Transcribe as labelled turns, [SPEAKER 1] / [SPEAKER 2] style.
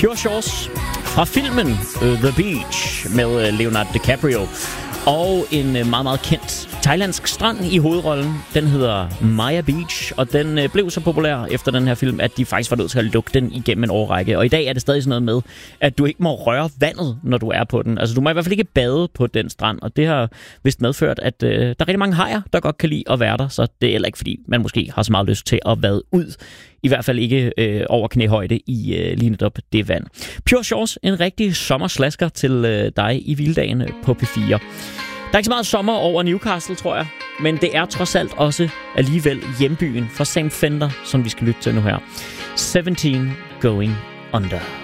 [SPEAKER 1] Pure Shores fra filmen The Beach med Leonardo DiCaprio. Og en meget, meget kendt thailandsk strand i hovedrollen. Den hedder Maya Beach, og den blev så populær efter den her film, at de faktisk var nødt til at lukke den igennem en årrække. Og i dag er det stadig sådan noget med, at du ikke må røre vandet, når du er på den. Altså, du må i hvert fald ikke bade på den strand, og det har vist medført, at der er rigtig mange hajer, der godt kan lide at være der. Så det er heller ikke, fordi man måske har så meget lyst til at vade ud. I hvert fald ikke over knæhøjde i lige netop det vand. Pure Shores, en rigtig sommerslasker til dig i Vilddagen på P4. Der er ikke så meget sommer over Newcastle, tror jeg. Men det er trods alt også alligevel hjembyen for Sam Fender, som vi skal lytte til nu her. 17 Going Under.